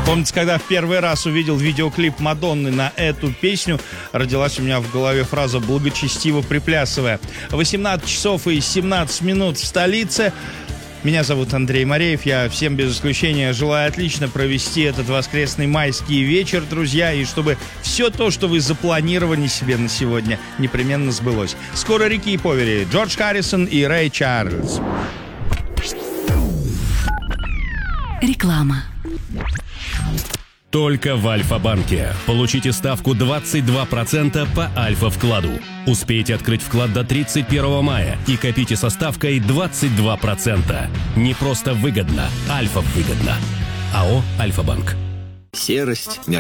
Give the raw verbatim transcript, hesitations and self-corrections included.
Помните, когда в первый раз увидел видеоклип Мадонны на эту песню, родилась у меня в голове фраза «благочестиво приплясывая». восемнадцать часов и семнадцать минут в столице. Меня зовут Андрей Мореев. Я всем без исключения желаю отлично провести этот воскресный майский вечер, друзья, и чтобы все то, что вы запланировали себе на сегодня, непременно сбылось. Скоро «Рики и Повери», Джордж Харрисон и Рэй Чарльз. Реклама. Только в Альфа-банке. Получите ставку двадцать два процента по Альфа-вкладу. Успейте открыть вклад до тридцать первого мая и копите со ставкой двадцать два процента. Не просто выгодно, Альфа выгодно. АО «Альфа-банк». Серость,